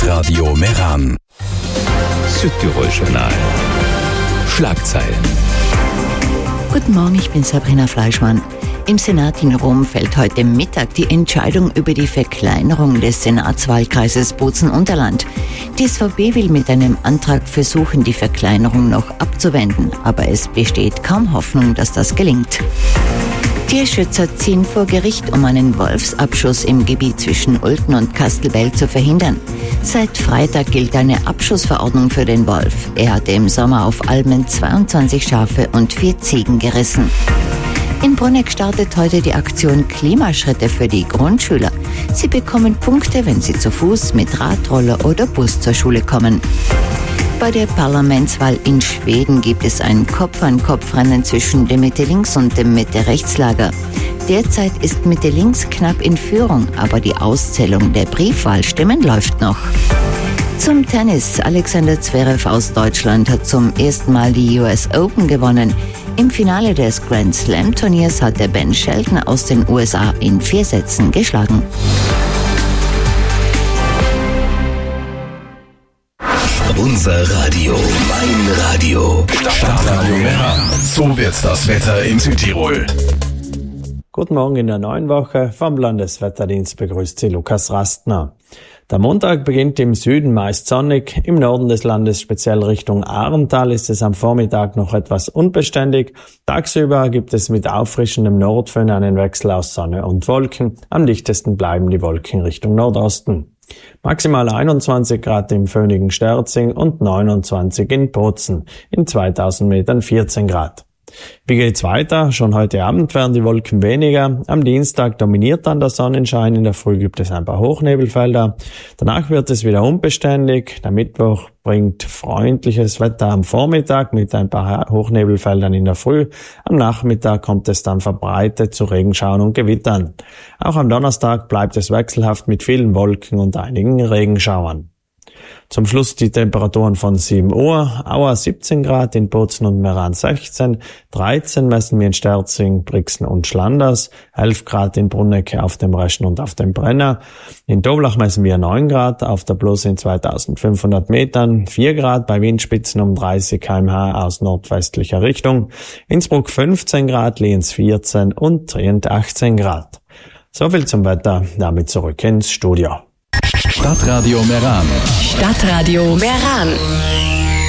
Stadtradio Meran. Südtirol-Journal. Schlagzeilen. Guten Morgen, ich bin Sabrina Fleischmann. Im Senat in Rom fällt heute Mittag die Entscheidung über die Verkleinerung des Senatswahlkreises Bozen-Unterland. Die SVP will mit einem Antrag versuchen, die Verkleinerung noch abzuwenden, aber es besteht kaum Hoffnung, dass das gelingt. Tierschützer ziehen vor Gericht, um einen Wolfsabschuss im Gebiet zwischen Ulten und Kastelbell zu verhindern. Seit Freitag gilt eine Abschussverordnung für den Wolf. Er hatte im Sommer auf Almen 22 Schafe und 4 Ziegen gerissen. In Bruneck startet heute die Aktion Klimaschritte für die Grundschüler. Sie bekommen Punkte, wenn sie zu Fuß, mit Radroller oder Bus zur Schule kommen. Bei der Parlamentswahl in Schweden gibt es ein Kopf-an-Kopf-Rennen zwischen dem Mitte-Links- und dem Mitte-Rechts-Lager. Derzeit ist Mitte-Links knapp in Führung, aber die Auszählung der Briefwahlstimmen läuft noch. Zum Tennis. Alexander Zverev aus Deutschland hat zum ersten Mal die US Open gewonnen. Im Finale des Grand Slam Turniers hat der Ben Shelton aus den USA in 4 Sätzen geschlagen. Unser Radio, mein Radio. Stadtradio Meran. So wird das Wetter in Südtirol. Guten Morgen in der neuen Woche. Vom Landeswetterdienst begrüßt Sie Lukas Rastner. Der Montag beginnt im Süden meist sonnig. Im Norden des Landes, speziell Richtung Ahrental, ist es am Vormittag noch etwas unbeständig. Tagsüber gibt es mit auffrischendem Nordföhn einen Wechsel aus Sonne und Wolken. Am dichtesten bleiben die Wolken Richtung Nordosten. Maximal 21 Grad im föhnigen Sterzing und 29 in Bozen. In 2000 Metern 14 Grad. Wie geht's weiter? Schon heute Abend werden die Wolken weniger. Am Dienstag dominiert dann der Sonnenschein. In der Früh gibt es ein paar Hochnebelfelder. Danach wird es wieder unbeständig. Der Mittwoch bringt freundliches Wetter am Vormittag mit ein paar Hochnebelfeldern in der Früh. Am Nachmittag kommt es dann verbreitet zu Regenschauern und Gewittern. Auch am Donnerstag bleibt es wechselhaft mit vielen Wolken und einigen Regenschauern. Zum Schluss die Temperaturen von 7 Uhr. Auer 17 Grad, in Bozen und Meran 16, 13 messen wir in Sterzing, Brixen und Schlanders, 11 Grad in Bruneck auf dem Reschen und auf dem Brenner. In Doblach messen wir 9 Grad, auf der Blus in 2500 Metern, 4 Grad bei Windspitzen um 30 km/h aus nordwestlicher Richtung, Innsbruck 15 Grad, Lienz 14 und Trient 18 Grad. Soviel zum Wetter, damit zurück ins Studio. Stadtradio Meran. Stadtradio Meran.